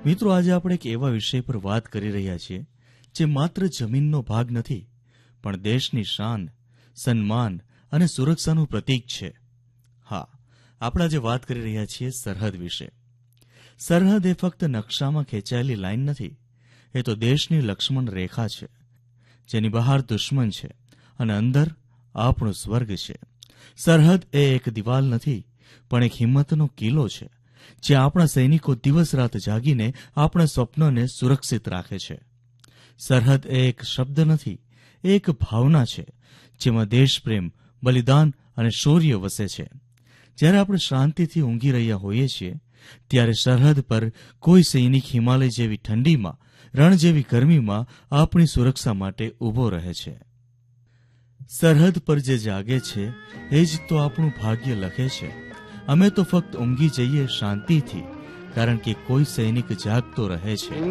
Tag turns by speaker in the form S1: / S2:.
S1: મિત્રો, આજે આપણે એક એવા વિષય પર વાત કરી રહ્યા છીએ જે માત્ર જમીનનો ભાગ નથી, પણ દેશની શાન, સન્માન અને સુરક્ષાનું પ્રતીક છે. હા, આપણે આજે વાત કરી રહ્યા છીએ સરહદ વિશે. સરહદ એ ફક્ત નકશામાં ખેંચાયેલી લાઈન નથી, એ તો દેશની લક્ષ્મણ રેખા છે, જેની બહાર દુશ્મન છે અને અંદર આપણો સ્વર્ગ છે. સરહદ એ એક દિવાલ નથી, પણ એક હિંમતનો કિલ્લો છે, જે આપણા સૈનિકો દિવસ રાત જાગીને આપણા સ્વપ્નોને સુરક્ષિત રાખે છે. સરહદ એ એક શબ્દ નથી, એ એક ભાવના છે, જેમાં દેશપ્રેમ, બલિદાન અને શૌર્ય વસે છે. જ્યારે આપણે શાંતિથી ઊંઘી રહ્યા હોઈએ છીએ, ત્યારે સરહદ પર કોઈ સૈનિક હિમાલય જેવી ઠંડીમાં, રણ જેવી ગરમીમાં આપણી સુરક્ષા માટે ઊભો રહે છે. સરહદ પર જે જાગે છે એ જ તો આપણું ભાગ્ય લખે છે. અમે તો ફક્ત ઊંઘી જઈએ શાંતિથી, કારણ કે કોઈ સૈનિક જાગતો રહે છે.